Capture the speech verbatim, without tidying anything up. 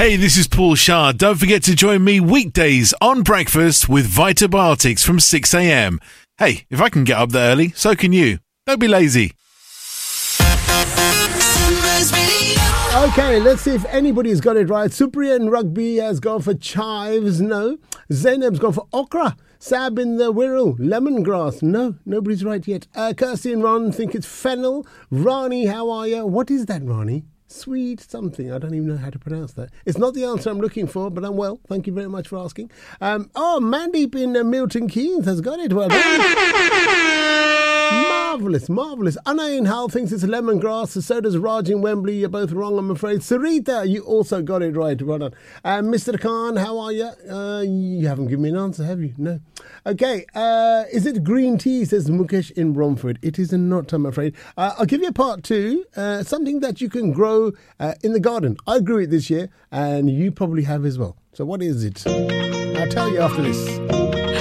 Hey, this is Paul Shah. Don't forget to join me weekdays on breakfast with Vitabiotics from six a.m. Hey, if I can get up there early, so can you. Don't be lazy. Okay, let's see if anybody's got it right. Supriya Rugby has gone for chives. No. Zainab's gone for okra. Sab in the Wirral. Lemongrass. No, nobody's right yet. Uh, Kirsty and Ron think it's fennel. Rani, how are you? What is that, Rani? Sweet something. I don't even know how to pronounce that. It's not the answer I'm looking for, but I'm well. Thank you very much for asking. Um, oh, Mandeep in uh, Milton Keynes has got it. Well done. Marvellous, marvellous. Anna in Hull thinks it's lemongrass. So does Raj in Wembley. You're both wrong, I'm afraid. Sarita, you also got it right. Well done. Uh, Mister Khan, how are you? Uh, you haven't given me an answer, have you? No. Okay. Uh, is it green tea, says Mukesh in Romford? It is not, I'm afraid. Uh, I'll give you a part two. Uh, something that you can grow uh, in the garden. I grew it this year, and you probably have as well. So what is it? I'll tell you after this.